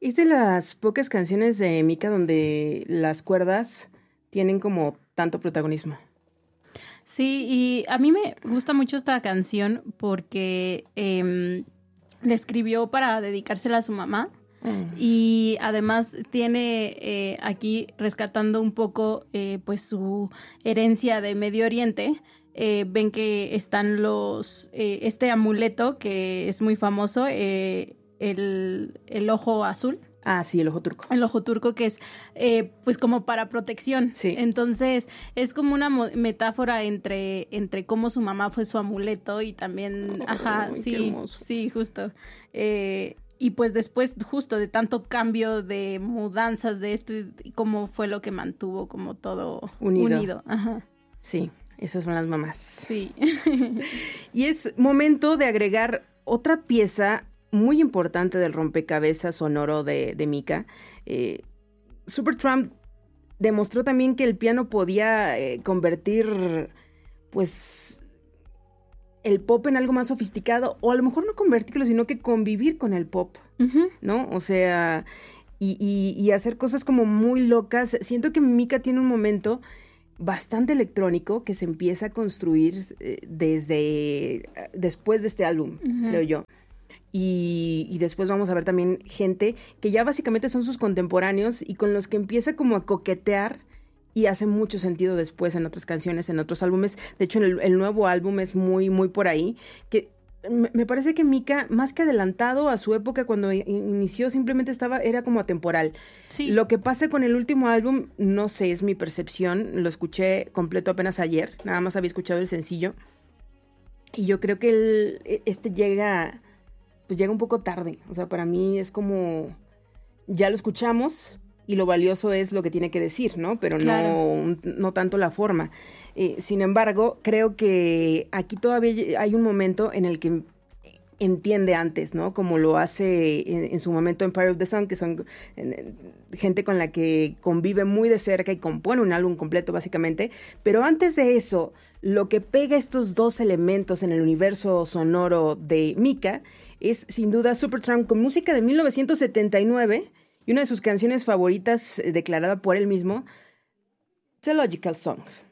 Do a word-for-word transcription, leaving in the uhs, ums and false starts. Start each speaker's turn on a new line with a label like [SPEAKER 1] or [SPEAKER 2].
[SPEAKER 1] Es de las pocas canciones de Mika donde las cuerdas tienen como tanto protagonismo.
[SPEAKER 2] Sí, y a mí me gusta mucho esta canción porque eh, le escribió para dedicársela a su mamá. Mm. Y además tiene eh, aquí rescatando un poco eh, pues su herencia de Medio Oriente. Eh, ven que están los eh, este amuleto que es muy famoso, eh, el, el ojo azul.
[SPEAKER 1] Ah, sí, el ojo turco.
[SPEAKER 2] El ojo turco, que es eh, pues como para protección.
[SPEAKER 1] Sí.
[SPEAKER 2] Entonces es como una mo- metáfora entre, entre cómo su mamá fue su amuleto y también, oh, ajá, sí, sí, justo. Eh, y pues después justo de tanto cambio de mudanzas de esto y cómo fue lo que mantuvo como todo unido. unido. Ajá.
[SPEAKER 1] Sí, esas son las mamás.
[SPEAKER 2] Sí.
[SPEAKER 1] Y es momento de agregar otra pieza muy importante del rompecabezas sonoro de, de Mika. Eh, Supertramp demostró también que el piano podía eh, convertir, pues, el pop en algo más sofisticado, o a lo mejor no convertirlo, sino que convivir con el pop, uh-huh. ¿no? O sea, y, y, y hacer cosas como muy locas. Siento que Mika tiene un momento bastante electrónico que se empieza a construir eh, desde después de este álbum, uh-huh. creo yo. Y, y después vamos a ver también gente que ya básicamente son sus contemporáneos y con los que empieza como a coquetear y hace mucho sentido después en otras canciones, en otros álbumes. De hecho, el, el nuevo álbum es muy, muy por ahí. Que me, me parece que Mika, más que adelantado a su época cuando inició, simplemente estaba, era como atemporal.
[SPEAKER 2] Sí.
[SPEAKER 1] Lo que pasa con el último álbum, no sé, es mi percepción. Lo escuché completo apenas ayer. Nada más había escuchado el sencillo. Y yo creo que el, este llega... pues llega un poco tarde, o sea, para mí es como, ya lo escuchamos y lo valioso es lo que tiene que decir, ¿no? Pero claro. no, no tanto la forma. Eh, sin embargo, creo que aquí todavía hay un momento en el que entiende antes, ¿no? Como lo hace en, en su momento Empire of the Sun, que son en, gente con la que convive muy de cerca y compone un álbum completo, básicamente. Pero antes de eso, lo que pega estos dos elementos en el universo sonoro de Mika es sin duda Supertramp con música de mil novecientos setenta y nueve y una de sus canciones favoritas eh, declarada por él mismo, The Logical Song.